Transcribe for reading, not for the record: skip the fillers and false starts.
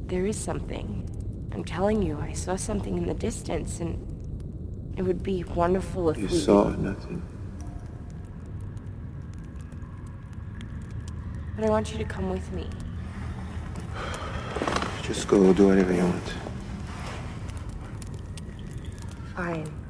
There is something. I'm telling you, I saw something in the distance, and it would be wonderful if You we... saw nothing. But I want you to come with me. Just go do whatever you want. Fine.